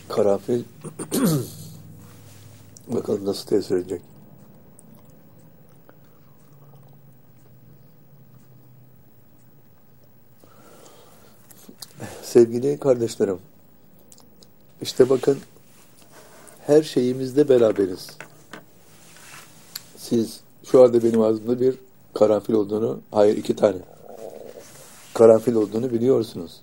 Karanfil bakalım nasıl tesir edecek. Sevgili kardeşlerim, işte bakın her şeyimizde beraberiz. Siz şu anda benim ağzımda bir karanfil olduğunu, hayır 2 tane karanfil olduğunu biliyorsunuz.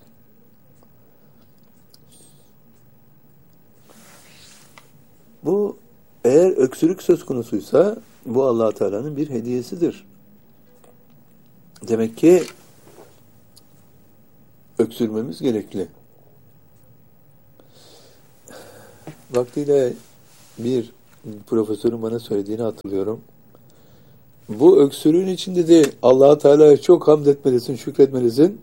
Bu eğer öksürük söz konusuysa bu Allah Teala'nın bir hediyesidir. Demek ki öksürmemiz gerekli. Vaktiyle bir profesörün bana söylediğini hatırlıyorum. Bu öksürüğün için dedi Allah Teala'ya çok hamd etmelisin, şükretmelisin.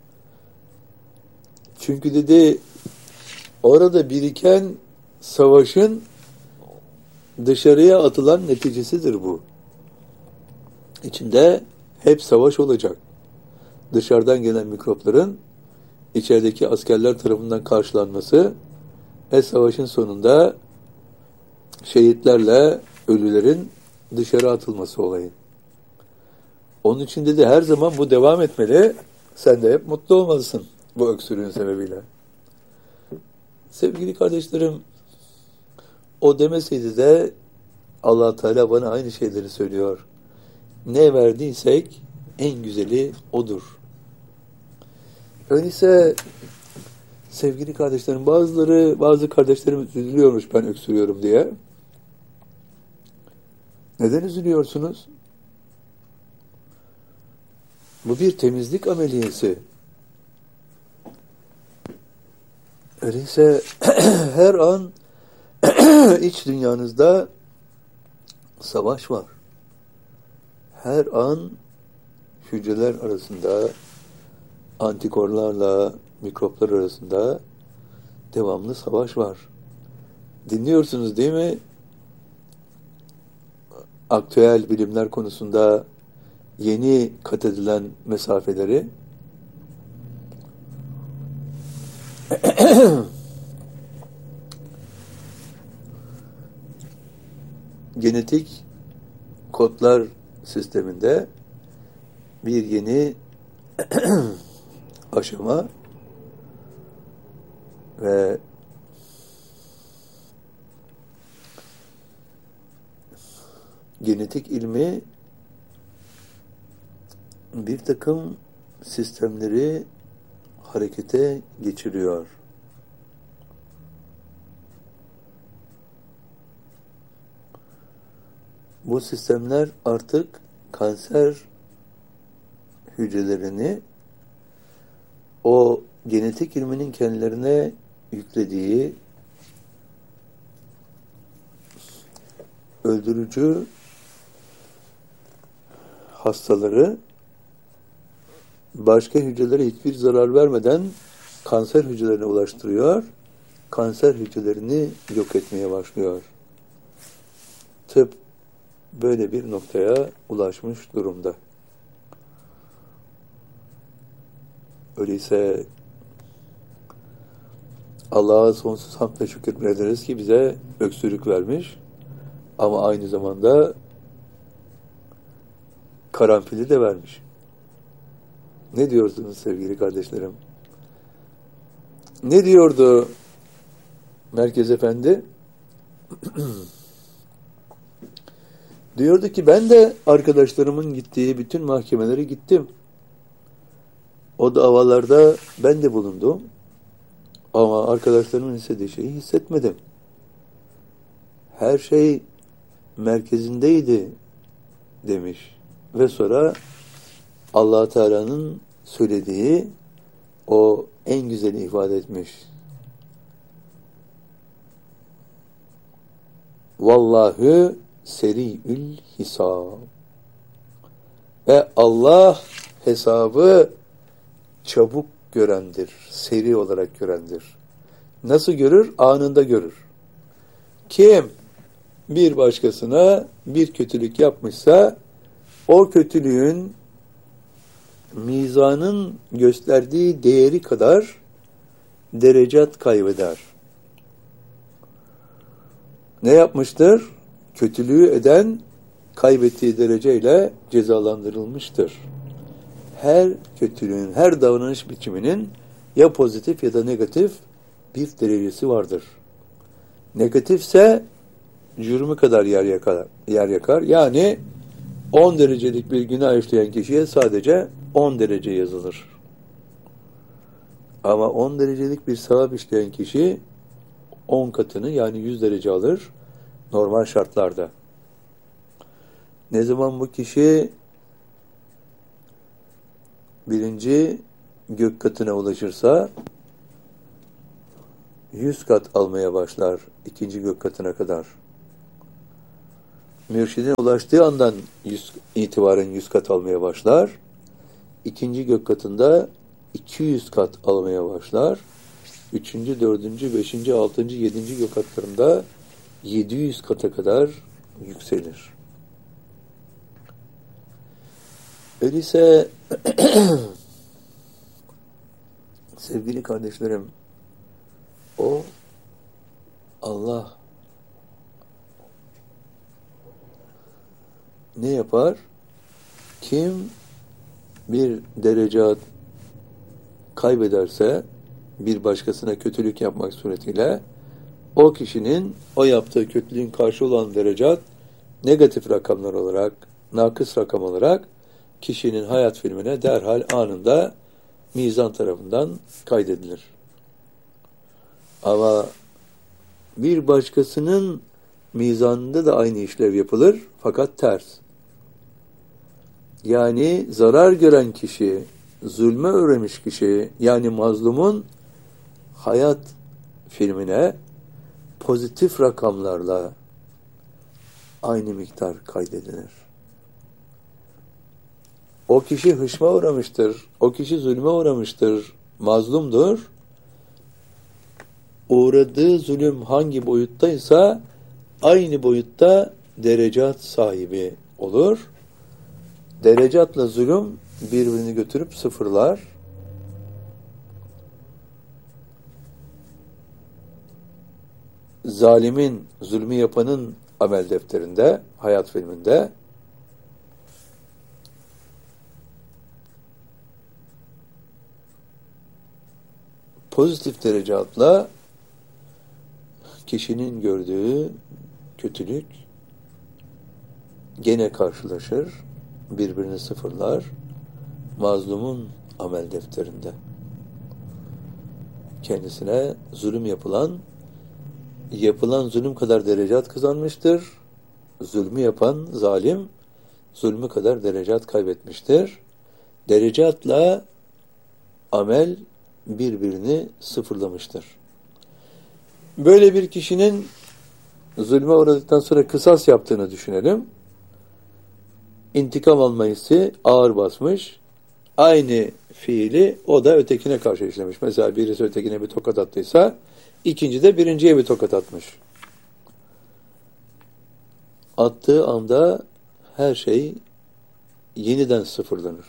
Çünkü dedi orada biriken savaşın dışarıya atılan neticesidir bu. İçinde hep savaş olacak. Dışarıdan gelen mikropların içerideki askerler tarafından karşılanması ve savaşın sonunda şehitlerle ölülerin dışarı atılması olayı. Onun için dedi her zaman bu devam etmeli. Sen de hep mutlu olmalısın bu öksürüğün sebebiyle. Sevgili kardeşlerim, o demeseydi de Allah Teala bana aynı şeyleri söylüyor. Ne verdiysek en güzeli odur. Öyleyse sevgili kardeşlerim, bazı kardeşlerim üzülüyormuş ben öksürüyorum diye. Neden üzülüyorsunuz? Bu bir temizlik ameliyesi. Öyleyse her an iç dünyanızda savaş var. Her an hücreler arasında, antikorlarla mikroplar arasında devamlı savaş var. Dinliyorsunuz değil mi? Aktüel bilimler konusunda yeni kat edilen mesafeleri. Genetik kodlar sisteminde bir yeni aşama ve genetik ilmi bir takım sistemleri harekete geçiriyor. Bu sistemler artık kanser hücrelerini o genetik ilminin kendilerine yüklediği öldürücü hastaları başka hücrelere hiçbir zarar vermeden kanser hücrelerine ulaştırıyor. Kanser hücrelerini yok etmeye başlıyor. Tıp böyle bir noktaya ulaşmış durumda. Öyleyse Allah'a sonsuz hamdle şükrederiz ki bize öksürük vermiş ama aynı zamanda karanfili de vermiş. Ne diyorsunuz sevgili kardeşlerim? Ne diyordu Merkez Efendi? Diyordu ki ben de arkadaşlarımın gittiği bütün mahkemelere gittim. O davalarda ben de bulundum. Ama arkadaşlarımın istediği şeyi hissetmedim. Her şey merkezindeydi demiş. Ve sonra Allah Teala'nın söylediği o en güzeli ifade etmiş. Vallahu seri'ül hisab. Ve Allah hesabı çabuk görendir, seri olarak görendir. Nasıl görür? Anında görür. Kim bir başkasına bir kötülük yapmışsa o kötülüğün mizanın gösterdiği değeri kadar derecat kaybeder. ne yapmıştır? Kötülüğü eden kaybettiği dereceyle cezalandırılmıştır. Her kötülüğün, her davranış biçiminin ya pozitif ya da negatif bir derecesi vardır. Negatifse cürmü kadar yer yakar. Yani 10 derecelik bir günah işleyen kişiye sadece 10 derece yazılır. Ama 10 derecelik bir sevap işleyen kişi 10 katını yani 100 derece alır normal şartlarda. Ne zaman bu kişi birinci gök katına ulaşırsa 100 kat almaya başlar ikinci gök katına kadar. Mürşidine ulaştığı andan itibaren 100 kat almaya başlar. İkinci gök katında 200 kat almaya başlar. Üçüncü, dördüncü, beşinci, altıncı, yedinci gök katlarında 700 kata kadar yükselir. Öyleyse sevgili kardeşlerim, o Allah ne yapar? Kim bir derece kaybederse bir başkasına kötülük yapmak suretiyle o kişinin o yaptığı kötülüğün karşı olan derecat negatif rakamlar olarak, nakıs rakam olarak kişinin hayat filmine derhal anında mizan tarafından kaydedilir. Ama bir başkasının mizanında da aynı işlev yapılır fakat ters. Yani zarar gören kişi, zulme uğramış kişi yani mazlumun hayat filmine pozitif rakamlarla aynı miktar kaydedilir. O kişi hışma uğramıştır, o kişi zulme uğramıştır, mazlumdur. Uğradığı zulüm hangi boyuttaysa aynı boyutta derecat sahibi olur. Derecatla zulüm birbirini götürüp sıfırlar. Zalimin, zulmü yapanın amel defterinde, hayat filminde pozitif derecatla kişinin gördüğü kötülük gene karşılaşır, birbirini sıfırlar, mazlumun amel defterinde. Kendisine zulüm yapılan zulüm kadar derecat kazanmıştır. Zulmü yapan zalim, zulmü kadar derecat kaybetmiştir. Derecatla amel birbirini sıfırlamıştır. Böyle bir kişinin zulme uğradıktan sonra kısas yaptığını düşünelim. İntikam alma hissi ağır basmış. Aynı fiili o da ötekine karşı işlemiş. Mesela birisi ötekine bir tokat attıysa ikinci de birinciye bir tokat atmış. Attığı anda her şey yeniden sıfırlanır.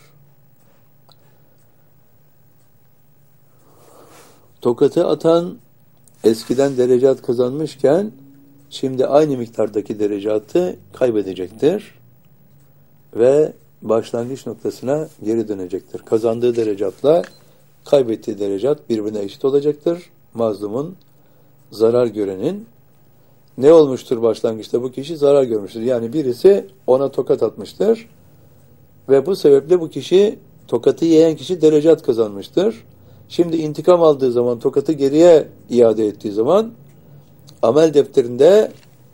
Tokatı atan eskiden derecat kazanmışken şimdi aynı miktardaki derecatı kaybedecektir ve başlangıç noktasına geri dönecektir. Kazandığı derecatla kaybettiği derecat birbirine eşit olacaktır. Mazlumun, zarar görenin ne olmuştur başlangıçta? Bu kişi zarar görmüştür. Yani birisi ona tokat atmıştır ve bu sebeple bu kişi, tokatı yiyen kişi derecat kazanmıştır. Şimdi intikam aldığı zaman, tokatı geriye iade ettiği zaman amel defterinde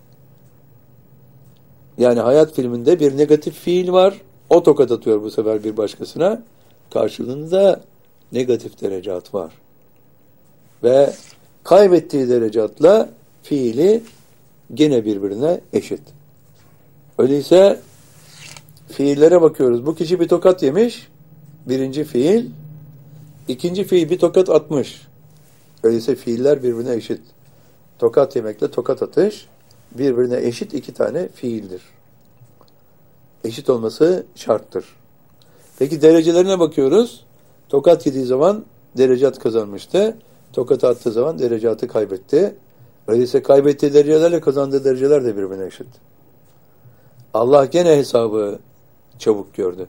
yani hayat filminde bir negatif fiil var. O tokat atıyor bu sefer bir başkasına. Karşılığında negatif derecat var. Ve kaybettiği derecatla fiili gene birbirine eşit. Öyleyse fiillere bakıyoruz. Bu kişi bir tokat yemiş. Birinci fiil. İkinci fiil bir tokat atmış. Öyleyse fiiller birbirine eşit. Tokat yemekle tokat atış birbirine eşit iki tane fiildir. Eşit olması şarttır. Peki derecelerine bakıyoruz. Tokat yediği zaman derecat kazanmıştı. Tokat attığı zaman derecatı kaybetti. Öyleyse kaybettiği derecelerle kazandığı dereceler de birbirine eşit. Allah gene hesabı çabuk gördü.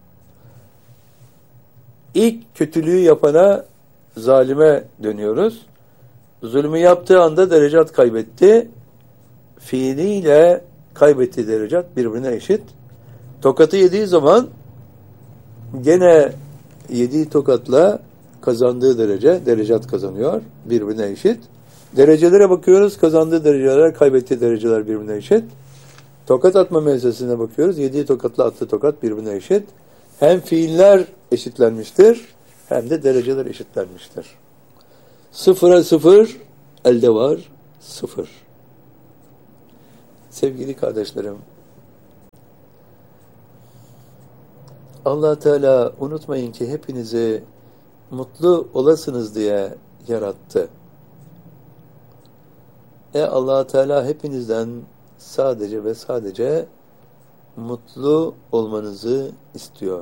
İlk kötülüğü yapana, zalime dönüyoruz. Zulmü yaptığı anda derecat kaybetti. Fiiliyle kaybettiği derecat birbirine eşit. Tokatı yediği zaman gene yediği tokatla kazandığı derecat kazanıyor. Birbirine eşit. Derecelere bakıyoruz. Kazandığı dereceler, kaybettiği dereceler birbirine eşit. Tokat atma mevzesine bakıyoruz. Yediği tokatla attığı tokat birbirine eşit. Hem fiiller eşitlenmiştir, hem de dereceler eşitlenmiştir. Sıfıra sıfır, elde var sıfır. Sevgili kardeşlerim, Allah Teala unutmayın ki hepinizi mutlu olasınız diye yarattı. Allah Teala hepinizden sadece ve sadece mutlu olmanızı istiyor.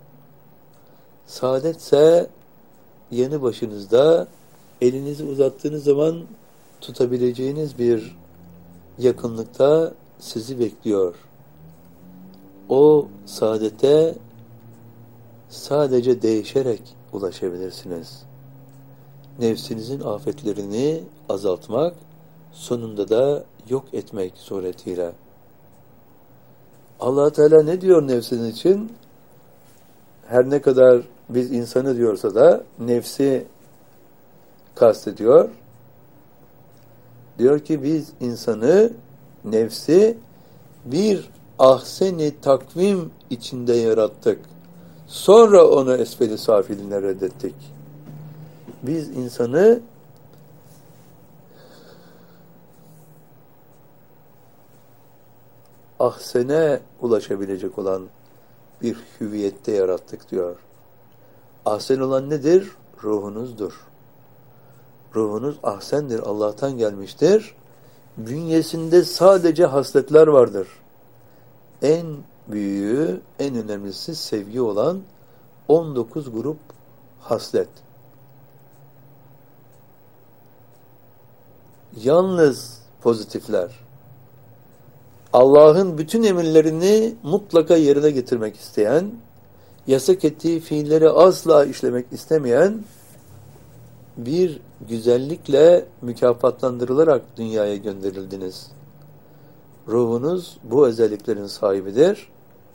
Saadetse yanı başınızda elinizi uzattığınız zaman tutabileceğiniz bir yakınlıkta sizi bekliyor. O saadete sadece değişerek ulaşabilirsiniz. Nefsinizin afetlerini azaltmak, sonunda da yok etmek suretiyle. Allah Teala ne diyor nefsin için? Her ne kadar biz insanı diyorsa da nefsi kastediyor. Diyor ki biz insanı, nefsi bir ahsen-i takvim içinde yarattık. Sonra onu esfel-i safiline reddettik. Biz insanı ahsene ulaşabilecek olan bir hüviyette yarattık diyor. Ahsen olan nedir? Ruhunuzdur. Ruhunuz ahsendir, Allah'tan gelmiştir. Bünyesinde sadece hasletler vardır. En büyüğü, en önemlisi sevgi olan 19 grup haslet. Yalnız pozitifler. Allah'ın bütün emirlerini mutlaka yerine getirmek isteyen, yasak ettiği fiilleri asla işlemek istemeyen bir güzellikle mükafatlandırılarak dünyaya gönderildiniz. Ruhunuz bu özelliklerin sahibidir.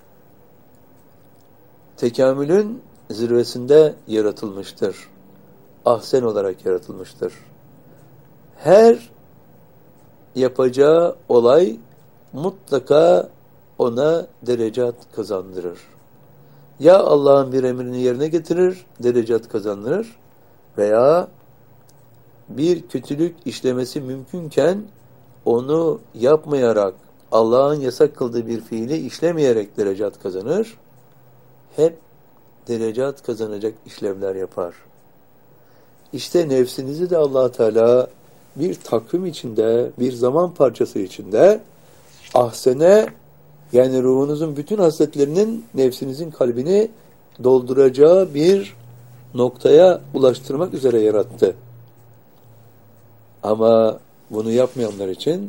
Tekamülün zirvesinde yaratılmıştır. Ahsen olarak yaratılmıştır. Her yapacağı olay mutlaka ona derecat kazandırır. Ya Allah'ın bir emrini yerine getirir, derecat kazandırır veya bir kötülük işlemesi mümkünken onu yapmayarak, Allah'ın yasak kıldığı bir fiili işlemeyerek derecat kazanır. Hep derecat kazanacak işlemler yapar. İşte nefsinizi de Allah Teala bir takvim içinde, bir zaman parçası içinde ahsene, yani ruhunuzun bütün hasletlerinin nefsinizin kalbini dolduracağı bir noktaya ulaştırmak üzere yarattı. Ama bunu yapmayanlar için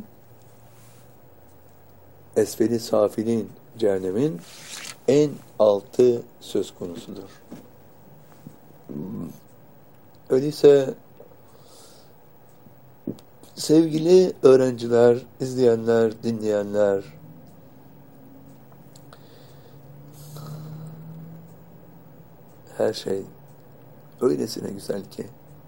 esfeli safilin, cehennemin en altı söz konusudur. Öyleyse sevgili öğrenciler, izleyenler, dinleyenler, her şey öylesine güzel ki.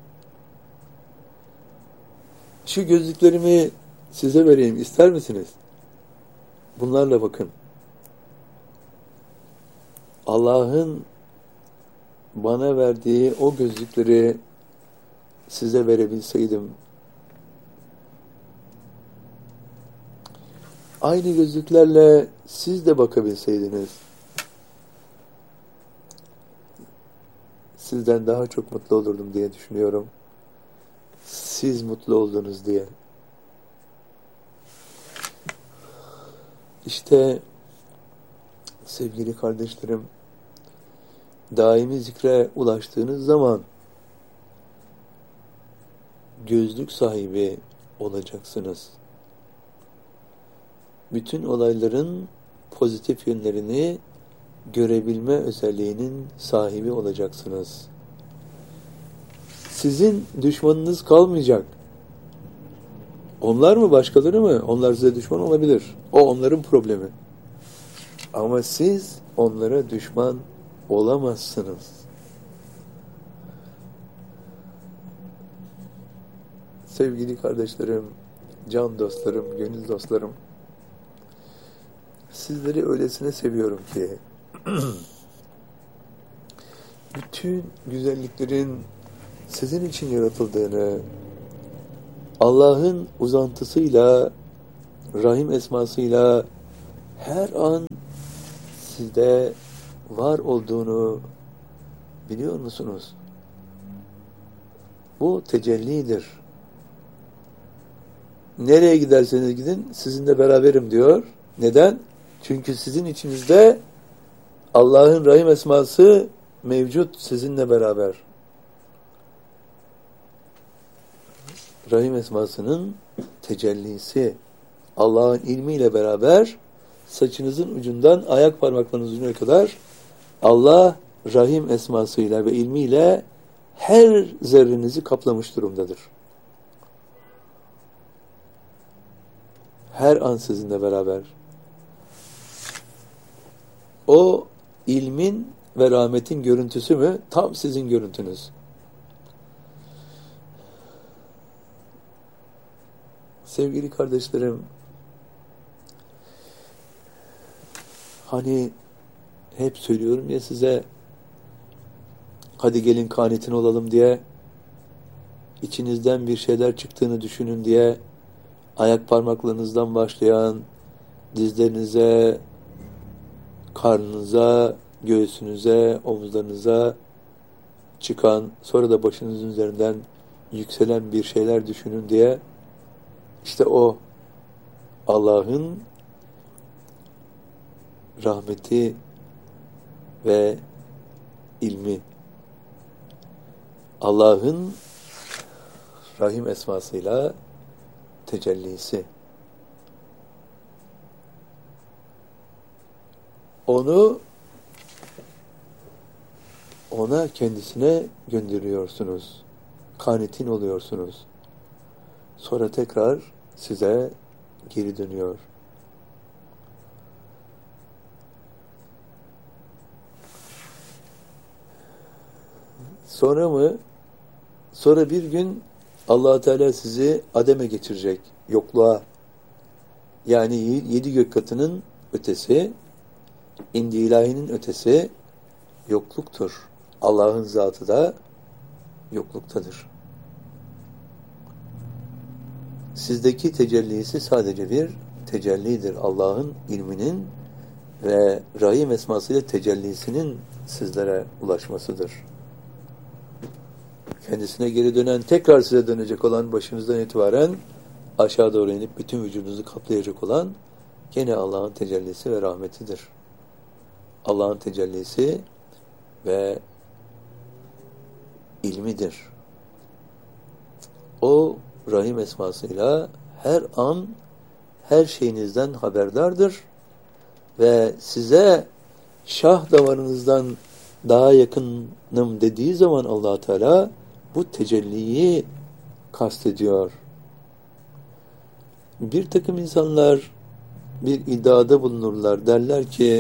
Şu gözlüklerimi size vereyim, ister misiniz? Bunlarla bakın. Allah'ın bana verdiği o gözlükleri size verebilseydim, aynı gözlüklerle siz de bakabilseydiniz, sizden daha çok mutlu olurdum diye düşünüyorum. Siz mutlu oldunuz diye. İşte sevgili kardeşlerim, daimi zikre ulaştığınız zaman gözlük sahibi olacaksınız. Bütün olayların pozitif yönlerini görebilme özelliğinin sahibi olacaksınız. Sizin düşmanınız kalmayacak. Onlar mı, başkaları mı? Onlar size düşman olabilir. O onların problemi. Ama siz onlara düşman olamazsınız. Sevgili kardeşlerim, can dostlarım, gönül dostlarım, sizleri öylesine seviyorum ki bütün güzelliklerin sizin için yaratıldığını, Allah'ın uzantısıyla, Rahim esmasıyla her an sizde var olduğunu biliyor musunuz? Bu tecellidir. Nereye giderseniz gidin, sizinle beraberim diyor. Neden? Çünkü sizin içinizde Allah'ın Rahim esması mevcut, sizinle beraber. Rahim esmasının tecellisi Allah'ın ilmiyle beraber saçınızın ucundan ayak parmaklarınızın ucuna kadar Allah Rahim esmasıyla ve ilmiyle her zerrenizi kaplamış durumdadır. Her an sizinle beraber. O ilmin ve rahmetin görüntüsü mü? Tam sizin görüntünüz. Sevgili kardeşlerim, hani hep söylüyorum ya size, hadi gelin kanitin olalım diye, içinizden bir şeyler çıktığını düşünün diye, ayak parmaklarınızdan başlayan, dizlerinize, karnınıza, göğsünüze, omuzlarınıza çıkan, sonra da başınızın üzerinden yükselen bir şeyler düşünün diye, işte o Allah'ın rahmeti ve ilmi, Allah'ın Rahim esmasıyla tecellisi. Ona kendisine gönderiyorsunuz. Kanitin oluyorsunuz. Sonra tekrar size geri dönüyor. Sonra mı? Sonra bir gün Allah Teala sizi ademe geçirecek, yokluğa. Yani 7 gök katının ötesi, indi ilahinin ötesi yokluktur. Allah'ın zatı da yokluktadır. Sizdeki tecellisi sadece bir tecellidir. Allah'ın ilminin ve Rahim esmasıyla tecellisinin sizlere ulaşmasıdır. Kendisine geri dönen, tekrar size dönecek olan, başınızdan itibaren aşağı doğru inip bütün vücudunuzu kaplayacak olan gene Allah'ın tecellisi ve rahmetidir. Allah'ın tecellisi ve ilmidir. O Rahim esmasıyla her an her şeyinizden haberdardır ve size şah damarınızdan daha yakınım dediği zaman Allah Teala bu tecelliyi kastediyor. Bir takım insanlar bir iddiada bulunurlar. Derler ki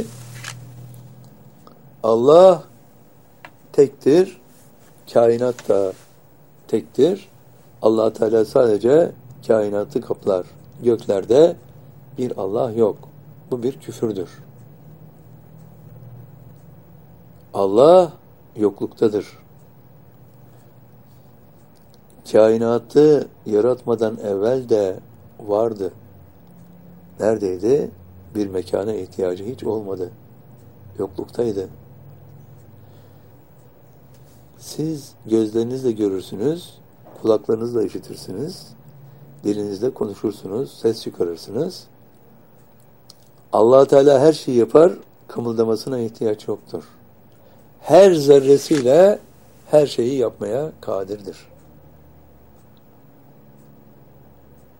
Allah tektir, kainat da tektir. Allah Teala sadece kainatı kaplar. Göklerde bir Allah yok. Bu bir küfürdür. Allah yokluktadır. Kainatı yaratmadan evvel de vardı. Neredeydi? Bir mekana ihtiyacı hiç olmadı. Yokluktaydı. Siz gözlerinizle görürsünüz, kulaklarınızla işitirsiniz, dilinizle konuşursunuz, ses çıkarırsınız. Allah Teala her şeyi yapar, kımıldamasına ihtiyaç yoktur. Her zerresiyle her şeyi yapmaya kadirdir.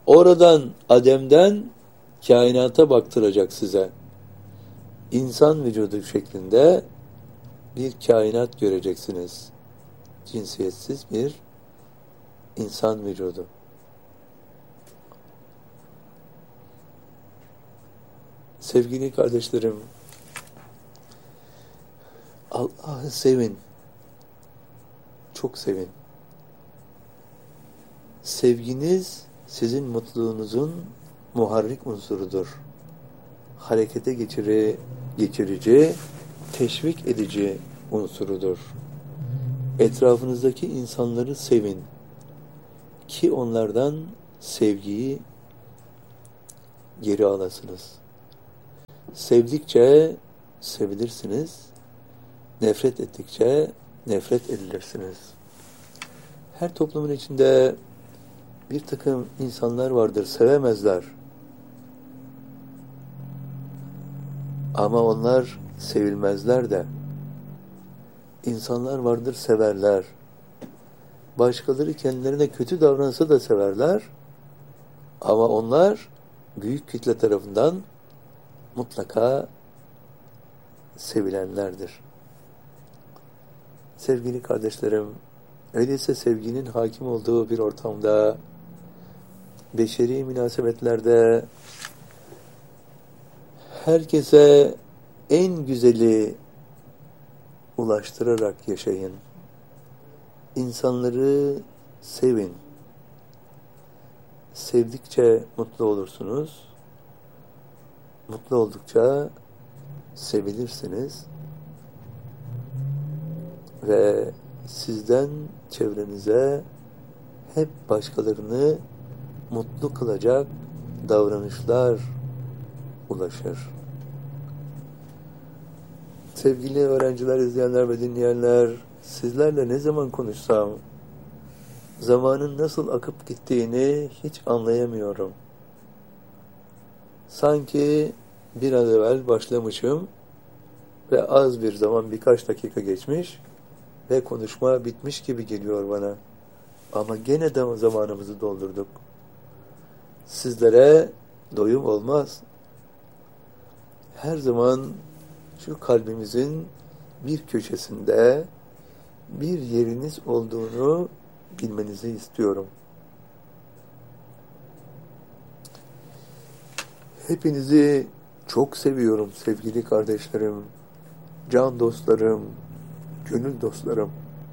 Oradan Adem'den kainata baktıracak size. İnsan vücudu şeklinde bir kainat göreceksiniz. Cinsiyetsiz bir insan vücudu. Sevgili kardeşlerim, Allah'ı sevin. Çok sevin. Sevginiz sizin mutluluğunuzun muharrik unsurudur. Harekete geçirici, teşvik edici unsurudur. Etrafınızdaki insanları sevin ki onlardan sevgiyi geri alasınız. Sevdikçe sevilirsiniz, nefret ettikçe nefret edilirsiniz. Her toplumun içinde bir takım insanlar vardır, sevemezler. Ama onlar sevilmezler de. İnsanlar vardır, severler. Başkaları kendilerine kötü davransa da severler. Ama onlar büyük kitle tarafından mutlaka sevilenlerdir. Sevgili kardeşlerim, öyleyse sevginin hakim olduğu bir ortamda, beşeri münasebetlerde herkese en güzeli ulaştırarak yaşayın. İnsanları sevin. Sevdikçe mutlu olursunuz. Mutlu oldukça sevilirsiniz. Ve sizden çevrenize hep başkalarını mutlu kılacak davranışlar ulaşır. Sevgili öğrenciler, izleyenler ve dinleyenler, sizlerle ne zaman konuşsam zamanın nasıl akıp gittiğini hiç anlayamıyorum. Sanki bir an evvel başlamışım ve az bir zaman, birkaç dakika geçmiş ve konuşma bitmiş gibi geliyor bana. Ama gene de zamanımızı doldurduk. Sizlere doyum olmaz. Her zaman şu kalbimizin bir köşesinde bir yeriniz olduğunu bilmenizi istiyorum. Hepinizi çok seviyorum sevgili kardeşlerim, can dostlarım, gönül dostlarım.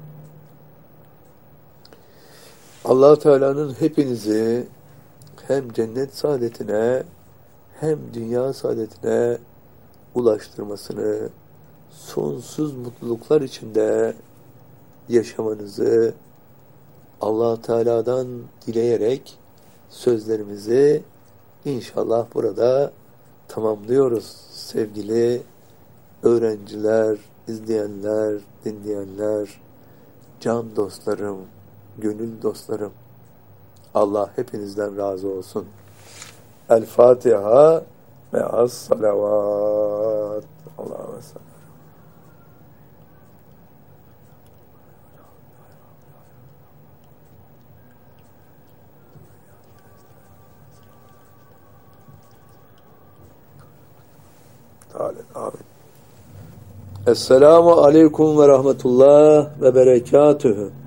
Allah Teala'nın hepinizi hem cennet saadetine hem dünya saadetine ulaştırmasını, sonsuz mutluluklar içinde yaşamanızı Allah Teala'dan dileyerek sözlerimizi İnşallah burada tamamlıyoruz sevgili öğrenciler, izleyenler, dinleyenler, can dostlarım, gönül dostlarım. Allah hepinizden razı olsun. El Fatiha ve as-salavat. Allah'a emanet. Amin. Esselamu aleyküm ve rahmetullah ve berekatühü.